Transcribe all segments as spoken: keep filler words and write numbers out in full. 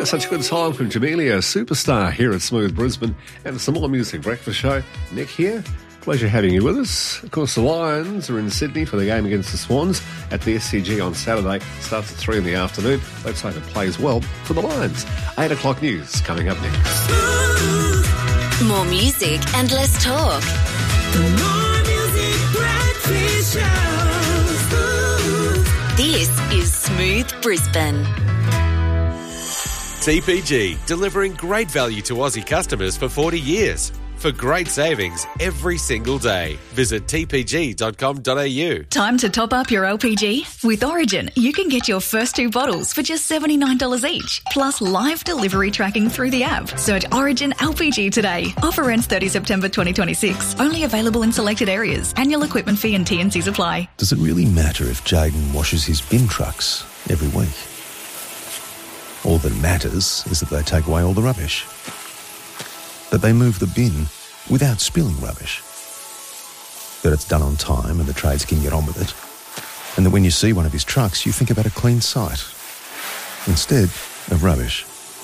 Yeah, such a good time from Jamelia, superstar here at Smooth Brisbane, and some more music breakfast show. Nick here. Pleasure having you with us. Of course, the Lions are in Sydney for the game against the Swans at the S C G on Saturday. Starts at three in the afternoon. Let's hope it plays well for the Lions. Eight o'clock news coming up next. More music and less talk. More music breakfast show. This is Smooth Brisbane. T P G, delivering great value to Aussie customers for forty years. For great savings every single day. Visit t p g dot com dot a u. Time to top up your L P G? With Origin, you can get your first two bottles for just seventy-nine dollars each, plus live delivery tracking through the app. Search Origin L P G today. Offer ends thirtieth September twenty twenty-six. Only available in selected areas. Annual equipment fee and T and Cs apply. Does it really matter if Jaden washes his bin trucks every week? All that matters is that they take away all the rubbish. That they move the bin without spilling rubbish. That it's done on time and the trades can get on with it. And that when you see one of his trucks, you think about a clean site instead of rubbish.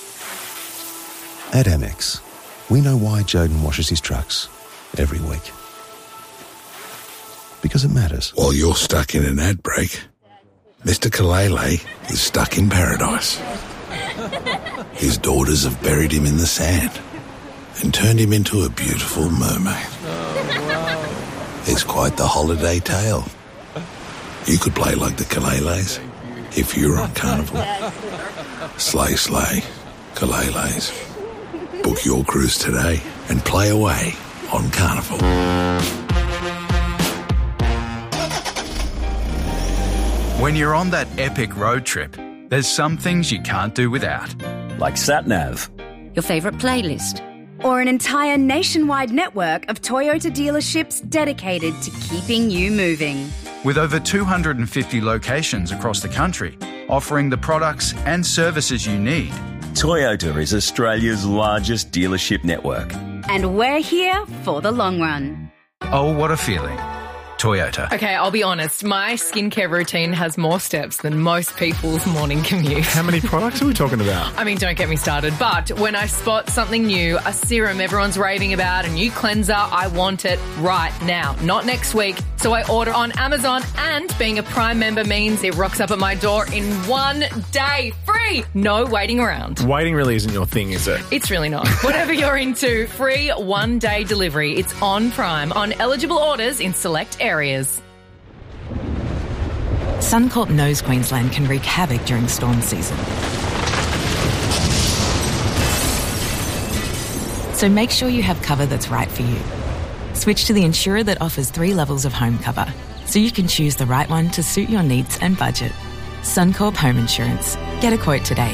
At Amex, we know why Jaden washes his trucks every week. Because it matters. While you're stuck in an ad break, Mister Kalele is stuck in paradise. His daughters have buried him in the sand and turned him into a beautiful mermaid. Oh, wow. It's quite the holiday tale. You could play like the Kaleles if you were on Carnival. Slay, slay, Kaleles. Book your cruise today and play away on Carnival. When you're on that epic road trip, there's some things you can't do without. Like SatNav. Your favourite playlist. Or an entire nationwide network of Toyota dealerships dedicated to keeping you moving. With over two hundred fifty locations across the country, offering the products and services you need. Toyota is Australia's largest dealership network. And we're here for the long run. Oh, what a feeling. Toyota. Okay, I'll be honest. My skincare routine has more steps than most people's morning commute. How many products are we talking about? I mean, don't get me started. But when I spot something new, a serum everyone's raving about, a new cleanser, I want it right now, not next week. So I order on Amazon, and being a Prime member means it rocks up at my door in one day. Free! No waiting around. Waiting really isn't your thing, is it? It's really not. Whatever you're into, free one-day delivery. It's on Prime on eligible orders in select areas. areas. Suncorp knows Queensland can wreak havoc during storm season. So make sure you have cover that's right for you. Switch to the insurer that offers three levels of home cover, so you can choose the right one to suit your needs and budget. Suncorp Home Insurance. Get a quote today.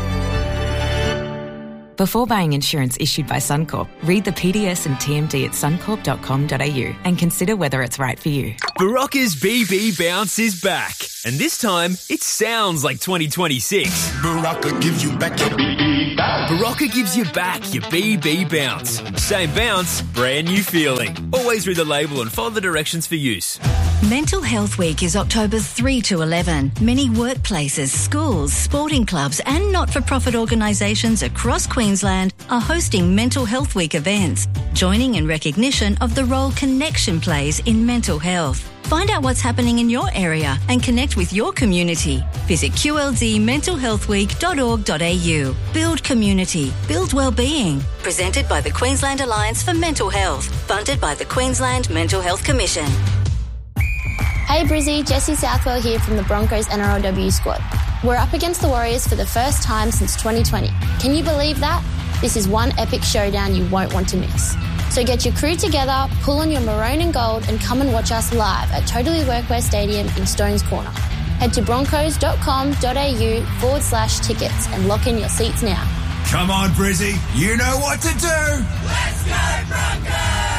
Before buying insurance issued by Suncorp, read the P D S and T M D at suncorp dot com dot a u and consider whether it's right for you. Barocca's B B Bounce is back. And this time, it sounds like twenty twenty-six. Barocca gives you back your B B bounce. Barocca gives you back your B B Bounce. Same bounce, brand new feeling. Always read the label and follow the directions for use. Mental Health Week is October third to eleventh. Many workplaces, schools, sporting clubs and not-for-profit organisations across Queensland are hosting Mental Health Week events, joining in recognition of the role connection plays in mental health. Find out what's happening in your area and connect with your community. Visit q l d mental health week dot org dot a u. Build community. Build wellbeing. Presented by the Queensland Alliance for Mental Health. Funded by the Queensland Mental Health Commission. Hey Brizzy, Jessie Southwell here from the Broncos N R L W squad. We're up against the Warriors for the first time since twenty twenty. Can you believe that? This is one epic showdown you won't want to miss. So get your crew together, pull on your maroon and gold and come and watch us live at Totally Workwear Stadium in Stones Corner. Head to broncos dot com dot a u forward slash tickets and lock in your seats now. Come on Brizzy, you know what to do! Let's go Broncos!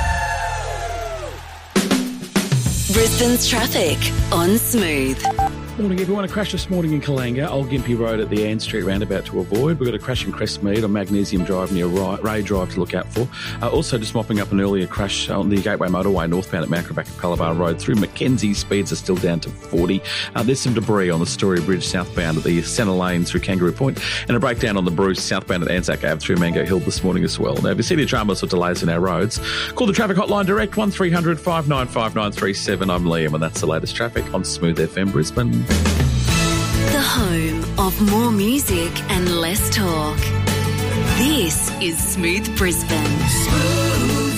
Brisbane's traffic on Smooth. Morning, everyone. A crash this morning in Kalanga, Old Gympie Road at the Ann Street roundabout to avoid. We've got a crash in Crestmead on Magnesium Drive near Ray Drive to look out for. Uh, also, just mopping up an earlier crash on the Gateway Motorway northbound at Macroback and Palabar Road through Mackenzie. Speeds are still down to forty. Uh, there's some debris on the Story Bridge southbound at the Centre Lane through Kangaroo Point, and a breakdown on the Bruce southbound at Anzac Ave through Mango Hill this morning as well. Now, if you see any dramas or delays in our roads, call the traffic hotline direct one three hundred five nine five nine three seven. I'm Liam, and that's the latest traffic on Smooth F M Brisbane. The home of more music and less talk. This is Smooth Brisbane. Smooth.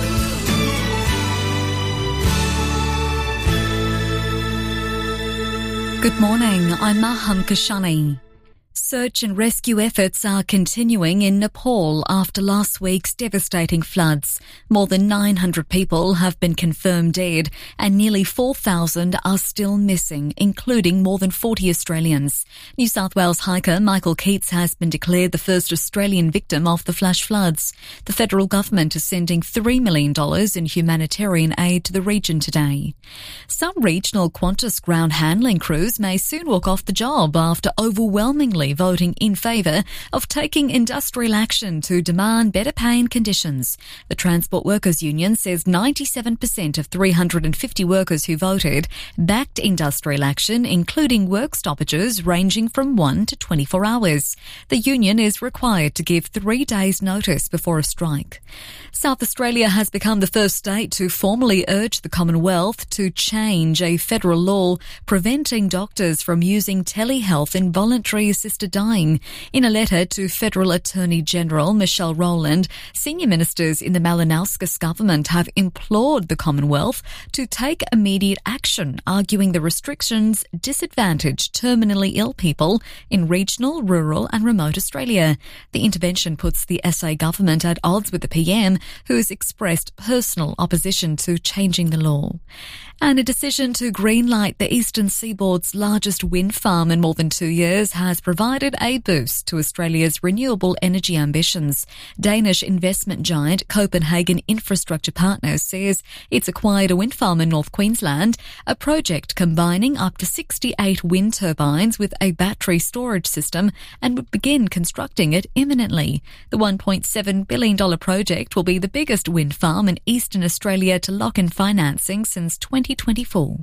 Good morning, I'm Maham Kashani. Search and rescue efforts are continuing in Nepal after last week's devastating floods. More than nine hundred people have been confirmed dead and nearly four thousand are still missing, including more than forty Australians. New South Wales hiker Michael Keats has been declared the first Australian victim of the flash floods. The federal government is sending three million dollars in humanitarian aid to the region today. Some regional Qantas ground handling crews may soon walk off the job after overwhelmingly voting in favour of taking industrial action to demand better pay and conditions. The Transport Workers Union says ninety-seven percent of three hundred fifty workers who voted backed industrial action, including work stoppages ranging from one to twenty-four hours. The union is required to give three days' notice before a strike. South Australia has become the first state to formally urge the Commonwealth to change a federal law preventing doctors from using telehealth in voluntary assisted dying. In a letter to Federal Attorney General Michelle Rowland, senior ministers in the Malinowskis government have implored the Commonwealth to take immediate action, arguing the restrictions disadvantage terminally ill people in regional, rural and remote Australia. The intervention puts the S A government at odds with the P M, who has expressed personal opposition to changing the law. And a decision to greenlight the eastern seaboard's largest wind farm in more than two years has provided a boost to Australia's renewable energy ambitions. Danish investment giant Copenhagen Infrastructure Partners says it's acquired a wind farm in North Queensland, a project combining up to sixty-eight wind turbines with a battery storage system, and would begin constructing it imminently. The one point seven billion dollars project will be the biggest wind farm in eastern Australia to lock in financing since twenty twenty-four.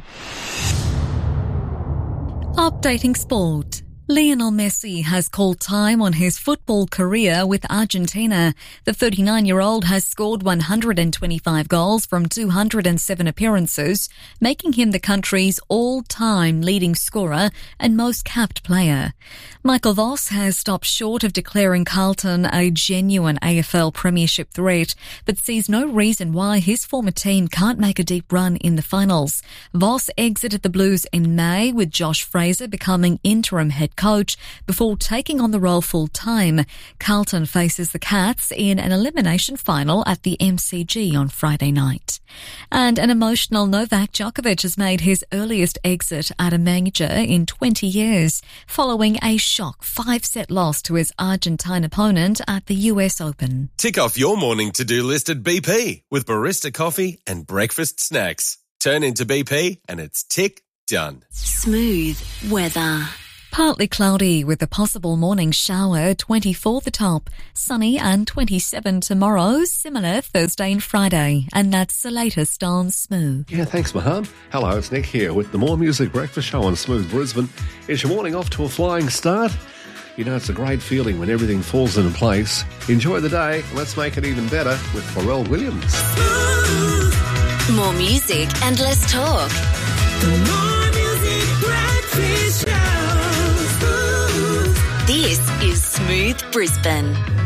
Updating sport. Lionel Messi has called time on his football career with Argentina. The thirty-nine-year-old has scored one hundred twenty-five goals from two hundred seven appearances, making him the country's all-time leading scorer and most capped player. Michael Voss has stopped short of declaring Carlton a genuine A F L premiership threat, but sees no reason why his former team can't make a deep run in the finals. Voss exited the Blues in May, with Josh Fraser becoming interim head coach before taking on the role full-time. Carlton faces the Cats in an elimination final at the M C G on Friday night. And an emotional Novak Djokovic has made his earliest exit at a major in twenty years, following a shock five-set loss to his Argentine opponent at the U S Open. Tick off your morning to-do list at B P with barista coffee and breakfast snacks. Turn into B P and it's tick done. Smooth weather. Partly cloudy with a possible morning shower, twenty-four the top. Sunny and twenty-seven tomorrow, similar Thursday and Friday. And that's the latest on Smooth. Yeah, thanks, Maham. Hello, it's Nick here with the More Music Breakfast Show on Smooth Brisbane. Is your morning off to a flying start? You know, it's a great feeling when everything falls into place. Enjoy the day. Let's make it even better with Pharrell Williams. More music and less talk. The More Music Breakfast Show. This is Smooth Brisbane.